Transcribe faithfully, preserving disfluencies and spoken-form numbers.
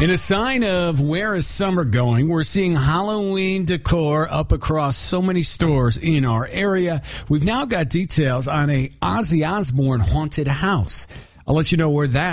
In a sign of where is summer going, we're seeing Halloween decor up across so many stores in our area. We've now got details on a Ozzy Osbourne haunted house. I'll let you know where that